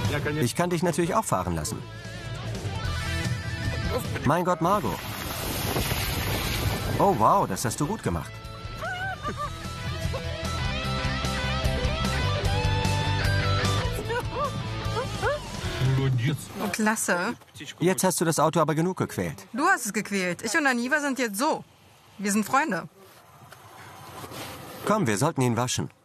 Ich kann dich natürlich auch fahren lassen. Mein Gott, Margot. Oh, wow, das hast du gut gemacht. Klasse. Jetzt hast du das Auto aber genug gequält. Du hast es gequält. Ich und Aniva sind jetzt so. Wir sind Freunde. Komm, wir sollten ihn waschen.